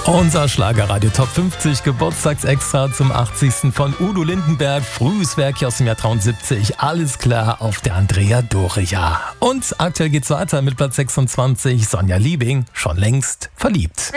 Unser Schlagerradio Top 50 Geburtstagsextra zum 80. von Udo Lindenberg. Frühes Werk hier aus dem Jahr 73. Alles klar auf der Andrea Doria. Und aktuell geht's weiter mit Platz 26. Sonja Liebing, schon längst verliebt.